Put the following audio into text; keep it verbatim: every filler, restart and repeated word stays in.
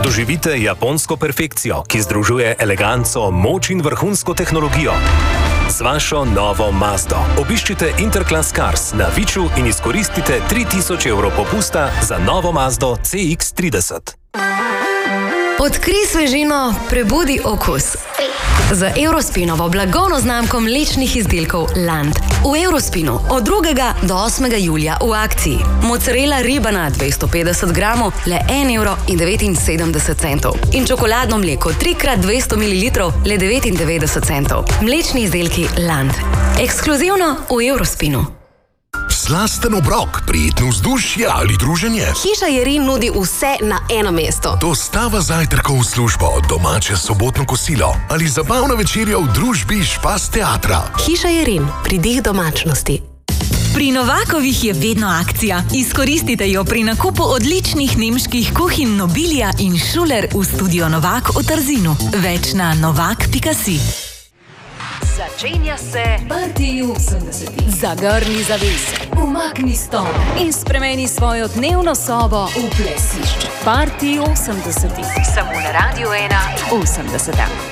Doživite japonsko perfekcijo, ki združuje eleganco, moč in vrhunsko tehnologijo. Z vašo novo Mazdo obiščite Interclass Cars na Viču in izkoristite tri tisoč evrov popusta za novo Mazdo C X trideset. Odkrij svežino, prebudi okus. Z Eurospinovo blagovno znamko mlečnih izdelkov Land. V Eurospinu od drugega do osmega julija v akciji. Mozzarella ribana dvesto petdeset gramov le en evro in devetinsedemdeset centov. In čokoladno mleko tri krat dvesto mililitrov le devetindevetdeset centov. Mlečni izdelki Land. Ekskluzivno v Eurospinu. Slasten obrok, prijetno vzdušje ali druženje. Hiša Jerin nudi vse na eno mesto. Dostava zajtrkov v službo, domače sobotno kosilo ali zabavna večerja v družbi Špas teatra. Hiša Jerin, pridih domačnosti. Pri Novakovih je vedno akcija. Izkoristite jo pri nakupu odličnih nemških kuhinj Nobilia in Schuler v studio Novak v Trzinu. Več na novak pika si. Začenja se Party osemdesetih. Zagrni zavese, umakni stol in spremeni svojo dnevno sobo v plesišče. Party osemdesetih. Samo na Radiu ena osemdeseta.